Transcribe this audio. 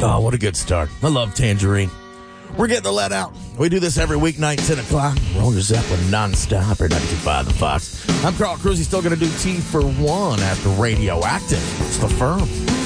Oh, what a good start. I love Tangerine. We're getting the let out. We do this every weeknight, 10 o'clock. Roger Zeppelin nonstop or 92.5 The Fox. I'm Carl Cruz. He's still going to do T for One after Radioactive. It's the firm.